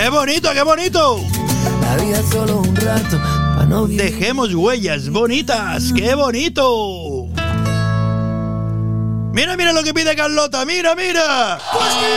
¡Qué bonito, qué bonito! La vida es solo un rato, pa' no vivir. Dejemos huellas bonitas, ¡qué bonito! Mira, mira lo que pide Carlota, mira, mira.